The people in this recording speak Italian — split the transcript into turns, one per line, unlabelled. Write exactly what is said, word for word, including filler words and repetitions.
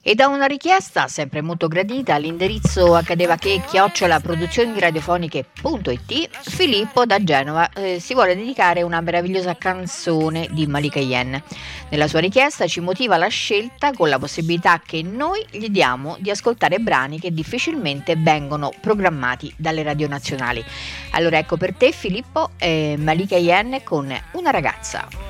E da una richiesta sempre molto gradita all'indirizzo accadevache chiocciola produzioni radiofoniche punto it, Filippo da Genova eh, si vuole dedicare una meravigliosa canzone di Malika Yen. Nella sua richiesta ci motiva la scelta con la possibilità che noi gli diamo di ascoltare brani che difficilmente vengono programmati dalle radio nazionali. Allora ecco per te Filippo eh, Malika Yen con Una ragazza.